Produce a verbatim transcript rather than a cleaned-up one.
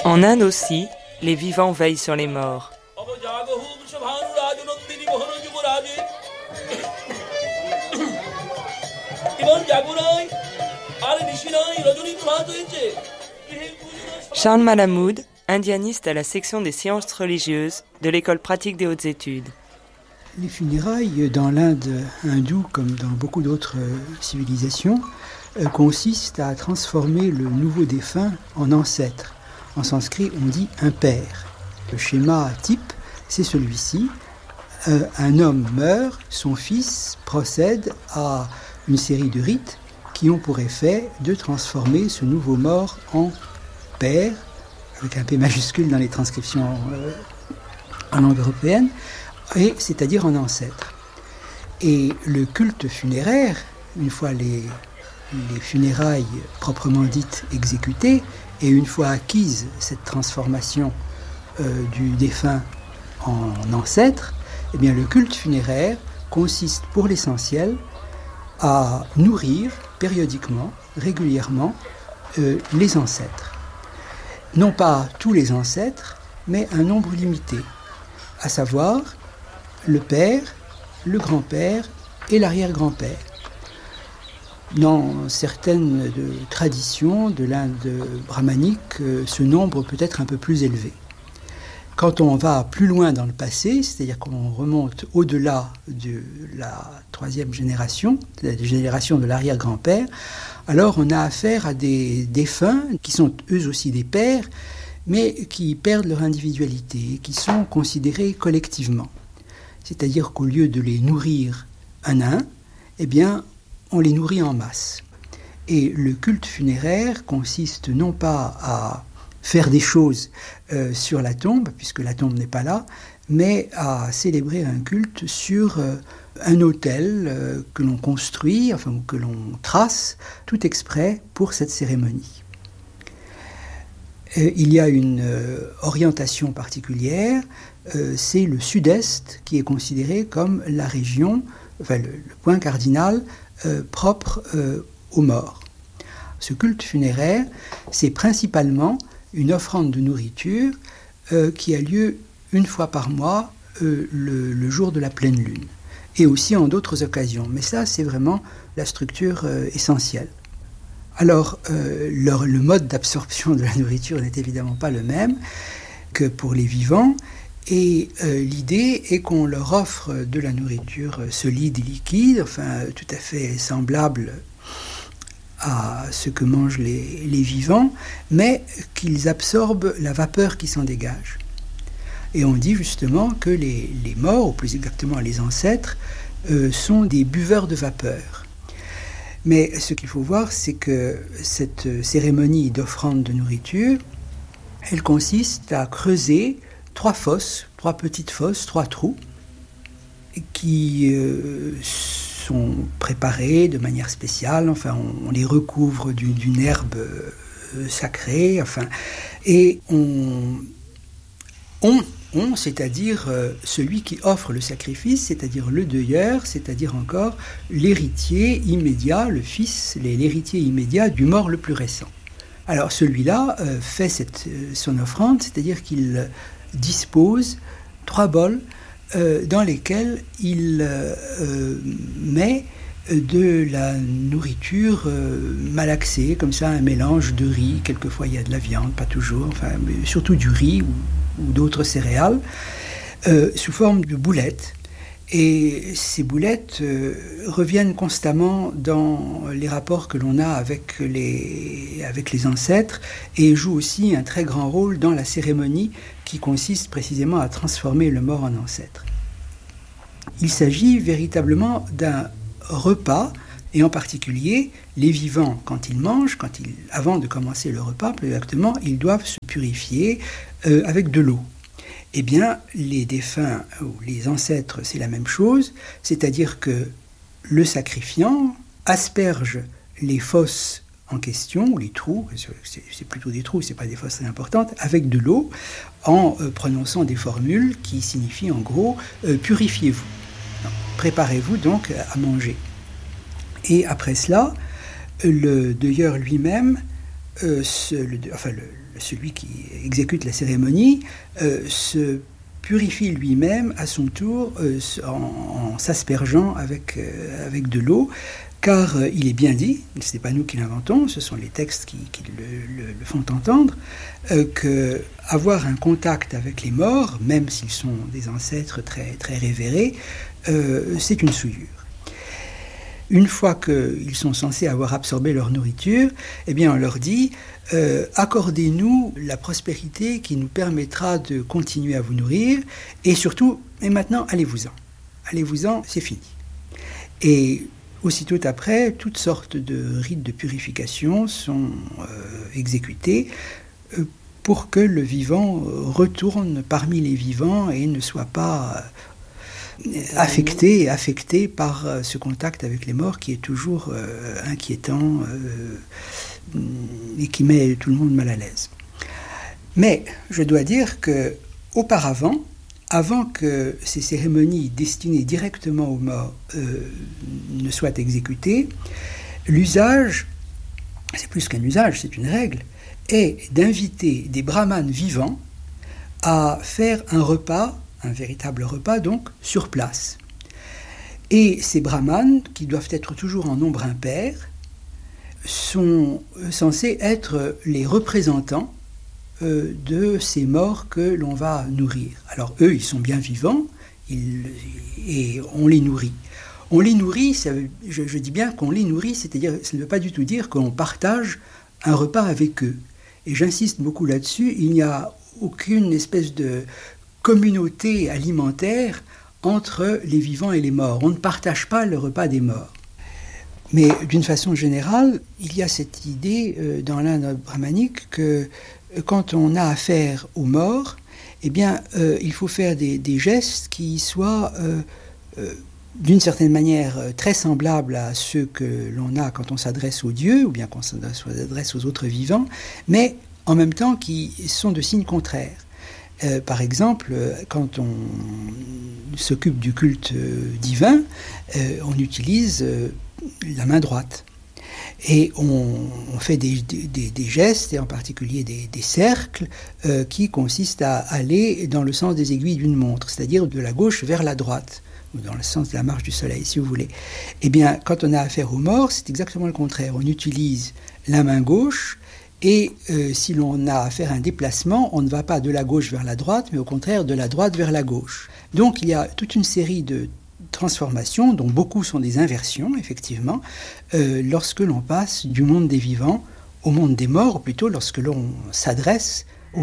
En Inde aussi, les vivants veillent sur les morts. Charles Malamoud, indianiste à la section des sciences religieuses de l'école pratique des hautes études. Les funérailles dans l'Inde hindoue, comme dans beaucoup d'autres civilisations, consistent à transformer le nouveau défunt en ancêtre. En sanskrit, on dit un père. Le schéma type, c'est celui-ci. Euh, un homme meurt, son fils procède à une série de rites qui ont pour effet de transformer ce nouveau mort en père, avec un P majuscule dans les transcriptions euh, en langue européenne, et c'est-à-dire en ancêtre. Et le culte funéraire, une fois les, les funérailles proprement dites exécutées, et une fois acquise cette transformation euh, du défunt en ancêtre, eh bien le culte funéraire consiste pour l'essentiel à nourrir périodiquement, régulièrement, euh, les ancêtres. Non pas tous les ancêtres, mais un nombre limité, à savoir le père, le grand-père et l'arrière-grand-père. Dans certaines de, traditions de l'Inde brahmanique, euh, ce nombre peut être un peu plus élevé. Quand on va plus loin dans le passé, c'est-à-dire qu'on remonte au-delà de la troisième génération, de la génération de l'arrière-grand-père, alors on a affaire à des défunts qui sont eux aussi des pères, mais qui perdent leur individualité, qui sont considérés collectivement. C'est-à-dire qu'au lieu de les nourrir un à un, eh bien, on les nourrit en masse. Et le culte funéraire consiste non pas à faire des choses euh, sur la tombe, puisque la tombe n'est pas là, mais à célébrer un culte sur euh, un autel euh, que l'on construit, enfin que l'on trace, tout exprès pour cette cérémonie. Euh, il y a une euh, orientation particulière, euh, c'est le sud-est qui est considéré comme la région, enfin le, le point cardinal euh, propre euh, aux morts. Ce culte funéraire, c'est principalement une offrande de nourriture euh, qui a lieu une fois par mois, euh, le, le jour de la pleine lune, et aussi en d'autres occasions. Mais ça, c'est vraiment la structure euh, essentielle. Alors, euh, leur, le mode d'absorption de la nourriture n'est évidemment pas le même que pour les vivants, et euh, l'idée est qu'on leur offre de la nourriture solide et liquide, enfin tout à fait semblable à ce que mangent les, les vivants, mais qu'ils absorbent la vapeur qui s'en dégage. Et on dit justement que les, les morts, ou plus exactement les ancêtres, euh, sont des buveurs de vapeur. Mais ce qu'il faut voir, c'est que cette cérémonie d'offrande de nourriture, elle consiste à creuser trois fosses, trois petites fosses, trois trous, qui euh, sont préparés de manière spéciale, enfin on, on les recouvre d'une, d'une herbe euh, sacrée, enfin, et on, on, on c'est-à-dire euh, celui qui offre le sacrifice, c'est-à-dire le deuilleur, c'est-à-dire encore l'héritier immédiat, le fils, l'héritier immédiat du mort le plus récent. Alors celui-là euh, fait cette, euh, son offrande, c'est-à-dire qu'il euh, dispose trois bols Euh, dans lesquels il euh, met de la nourriture euh, malaxée, comme ça, un mélange de riz, quelquefois il y a de la viande, pas toujours, enfin, mais surtout du riz ou, ou d'autres céréales, euh, sous forme de boulettes. Et ces boulettes euh, reviennent constamment dans les rapports que l'on a avec les, avec les ancêtres et jouent aussi un très grand rôle dans la cérémonie qui consiste précisément à transformer le mort en ancêtre. Il s'agit véritablement d'un repas, et en particulier, les vivants, quand ils mangent, quand ils, avant de commencer le repas, plus exactement, ils doivent se purifier euh, avec de l'eau. Eh bien, les défunts ou les ancêtres, c'est la même chose, c'est-à-dire que le sacrifiant asperge les fosses en question, ou les trous, c'est, c'est plutôt des trous, c'est pas des fosses très importantes, avec de l'eau, en euh, prononçant des formules qui signifient en gros euh, « purifiez-vous ». Préparez-vous donc à manger. Et après cela, le deuilleur lui-même euh, ce, le, enfin, le, celui qui exécute la cérémonie euh, se purifie lui-même à son tour euh, en, en s'aspergeant avec, euh, avec de l'eau, car euh, il est bien dit, ce n'est pas nous qui l'inventons, ce sont les textes qui, qui le, le, le font entendre, euh, qu'avoir un contact avec les morts, même s'ils sont des ancêtres très, très révérés, euh, c'est une souillure. Une fois qu'ils sont censés avoir absorbé leur nourriture, eh bien on leur dit euh, « Accordez-nous la prospérité qui nous permettra de continuer à vous nourrir, et surtout, et maintenant, allez-vous-en. Allez-vous-en, c'est fini. » Et aussitôt après, toutes sortes de rites de purification sont euh, exécutés euh, pour que le vivant retourne parmi les vivants et ne soit pas euh, affecté, affecté par euh, ce contact avec les morts qui est toujours euh, inquiétant euh, et qui met tout le monde mal à l'aise. Mais je dois dire que auparavant, avant que ces cérémonies destinées directement aux morts euh, ne soient exécutées, l'usage, c'est plus qu'un usage, c'est une règle, est d'inviter des brahmanes vivants à faire un repas, un véritable repas donc, sur place. Et ces brahmanes, qui doivent être toujours en nombre impair, sont censés être les représentants de ces morts que l'on va nourrir. Alors eux, ils sont bien vivants ils, et on les nourrit. On les nourrit, ça veut, je, je dis bien qu'on les nourrit, c'est-à-dire, ça ne veut pas du tout dire qu'on partage un repas avec eux. Et j'insiste beaucoup là-dessus, il n'y a aucune espèce de communauté alimentaire entre les vivants et les morts. On ne partage pas le repas des morts. Mais d'une façon générale, il y a cette idée euh, dans l'Inde brahmanique que quand on a affaire aux morts, eh bien, euh, il faut faire des, des gestes qui soient, euh, euh, d'une certaine manière, très semblables à ceux que l'on a quand on s'adresse aux dieux, ou bien quand on s'adresse aux autres vivants, mais en même temps qui sont de signes contraires. Euh, par exemple, quand on s'occupe du culte divin, euh, on utilise euh, la main droite. Et on, on fait des, des, des gestes, et en particulier des, des cercles, euh, qui consistent à aller dans le sens des aiguilles d'une montre, c'est-à-dire de la gauche vers la droite, ou dans le sens de la marche du soleil, si vous voulez. Eh bien, quand on a affaire aux morts, c'est exactement le contraire. On utilise la main gauche, et euh, si l'on a affaire à un déplacement, on ne va pas de la gauche vers la droite, mais au contraire de la droite vers la gauche. Donc, il y a toute une série de transformations, dont beaucoup sont des inversions, effectivement, euh, lorsque l'on passe du monde des vivants au monde des morts, ou plutôt lorsque l'on s'adresse